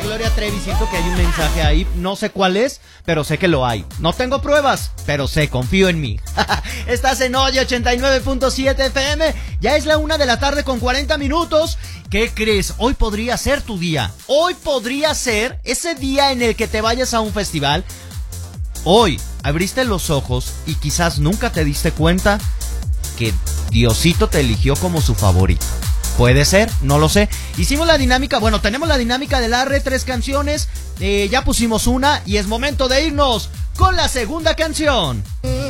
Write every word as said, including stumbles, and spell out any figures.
Gloria Trevi, siento que hay un mensaje ahí, no sé cuál es, pero sé que lo hay. No tengo pruebas, pero sé, confío en mí. Estás en Hoy ochenta y nueve punto siete F M, ya es la una de la tarde con cuarenta minutos. ¿Qué crees? Hoy podría ser tu día. Hoy podría ser ese día en el que te vayas a un festival. Hoy abriste los ojos y quizás nunca te diste cuenta que Diosito te eligió como su favorito. Puede ser, no lo sé. Hicimos la dinámica, bueno, tenemos la dinámica del Arre, tres canciones. Eh, ya pusimos una y es momento de irnos con la segunda canción.